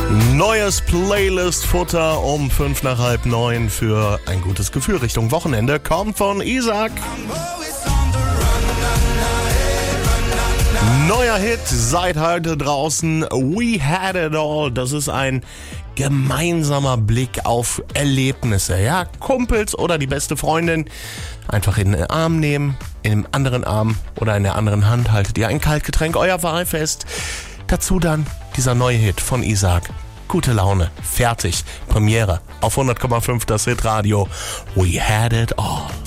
Neues Playlist-Futter um 8:55 für ein gutes Gefühl Richtung Wochenende kommt von Isaac. Neuer Hit seit heute draußen, We Had It All. Das ist ein gemeinsamer Blick auf Erlebnisse. Ja, Kumpels oder die beste Freundin einfach in den Arm nehmen, in dem anderen Arm oder in der anderen Hand haltet ihr ein Kaltgetränk, euer Wahl fest. Dazu dann dieser neue Hit von Isaac. Gute Laune, fertig, Premiere auf 100,5 das Hitradio. We Had It All.